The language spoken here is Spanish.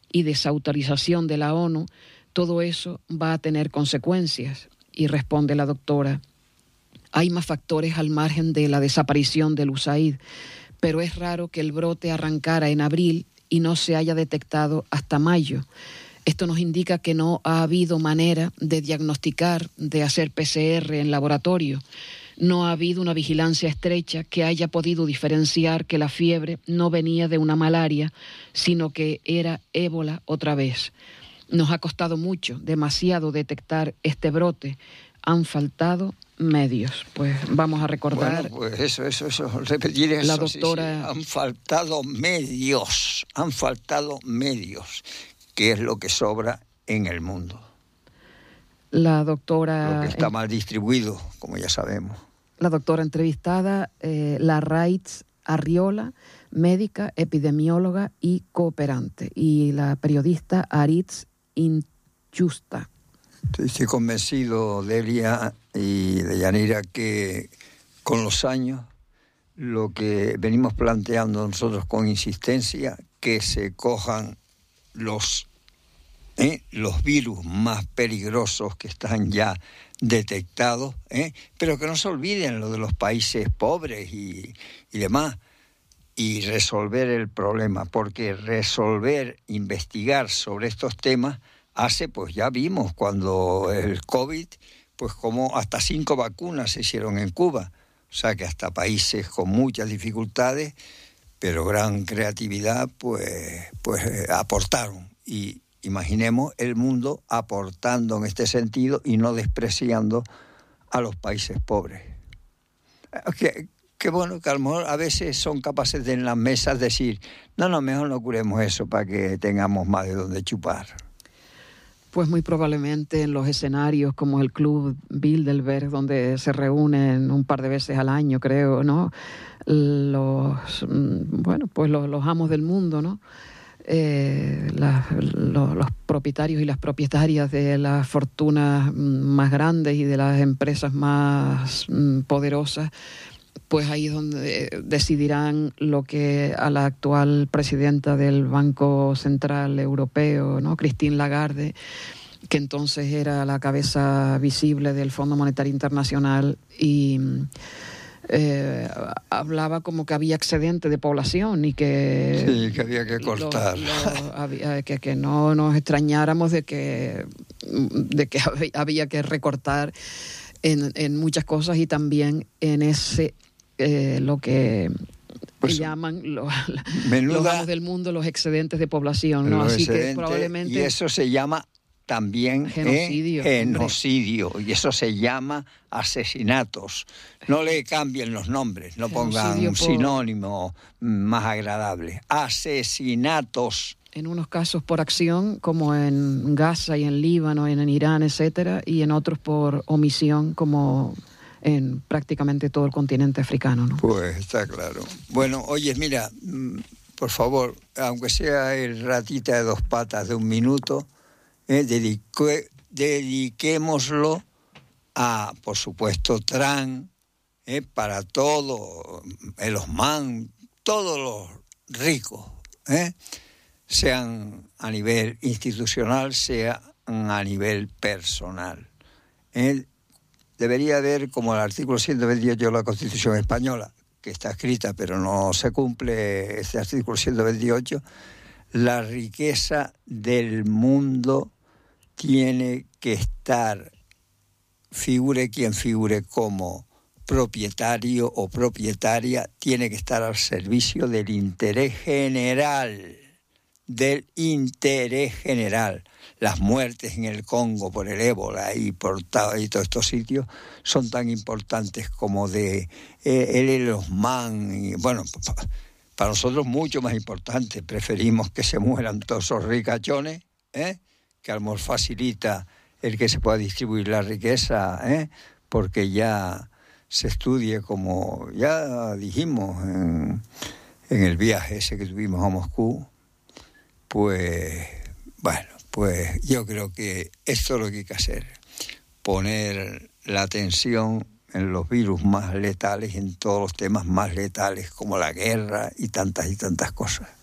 y desautorización de la ONU, todo eso va a tener consecuencias. Y responde la doctora: hay más factores al margen de la desaparición del USAID, pero es raro que el brote arrancara en abril y no se haya detectado hasta mayo. Esto nos indica que no ha habido manera de diagnosticar, de hacer PCR en laboratorio. No ha habido una vigilancia estrecha que haya podido diferenciar que la fiebre no venía de una malaria, sino que era ébola otra vez. Nos ha costado mucho, demasiado detectar este brote. Han faltado medios. Pues vamos a recordar. Bueno, pues eso, repetir eso. La doctora... Sí. Han faltado medios, que es lo que sobra en el mundo. La doctora... Lo que está mal distribuido, como ya sabemos. La doctora entrevistada, Larraitz Arriola, médica, epidemióloga y cooperante. Y la periodista Aritz Inchusta. Estoy convencido, Delia y de Yanira, que con los años lo que venimos planteando nosotros con insistencia, que se cojan los virus más peligrosos que están ya detectados, pero que no se olviden lo de los países pobres y demás, y resolver el problema, porque investigar sobre estos temas pues ya vimos cuando el COVID, pues como hasta 5 vacunas se hicieron en Cuba, o sea que hasta países con muchas dificultades, pero gran creatividad, pues aportaron. Y imaginemos el mundo aportando en este sentido y no despreciando a los países pobres. Que bueno, que a lo mejor a veces son capaces de en las mesas decir, no, mejor no curemos eso para que tengamos más de donde chupar. Pues muy probablemente en los escenarios como el Club Bilderberg, donde se reúnen un par de veces al año, creo, ¿no? Los amos del mundo, ¿no? Los propietarios y las propietarias de las fortunas más grandes y de las empresas más poderosas, pues ahí es donde decidirán lo que a la actual presidenta del Banco Central Europeo, ¿no?, Christine Lagarde, que entonces era la cabeza visible del Fondo Monetario Internacional, y hablaba como que había excedente de población y que... Sí, que había que cortar. Que no nos extrañáramos de que había que recortar en muchas cosas, y también en ese... lo que llaman los amos del mundo, los excedentes de población, ¿no? Así que probablemente... Y eso se llama también genocidio, y eso se llama asesinatos. No le cambien los nombres, no pongan un sinónimo más agradable. Asesinatos. En unos casos por acción, como en Gaza y en Líbano, en Irán, etcétera, y en otros por omisión, como en prácticamente todo el continente africano, ¿no? Pues está claro. Bueno, oye, mira, por favor, aunque sea el ratita de 2 patas de 1 minuto, dediquémoslo a, por supuesto, Trump, para todo, el Osman, todos los ricos, sean a nivel institucional, sean a nivel personal. Debería haber, como el artículo 128 de la Constitución Española, que está escrita pero no se cumple, este artículo 128, la riqueza del mundo tiene que estar, figure quien figure como propietario o propietaria, tiene que estar al servicio del interés general, Las muertes en el Congo por el ébola y todos estos sitios son tan importantes como de el Osman, y bueno, para nosotros mucho más importante. Preferimos que se mueran todos esos ricachones, que a lo mejor facilita el que se pueda distribuir la riqueza, porque ya se estudie, como ya dijimos en el viaje ese que tuvimos a Moscú. Pues bueno, pues yo creo que esto es lo que hay que hacer, poner la atención en los virus más letales, en todos los temas más letales, como la guerra y tantas cosas.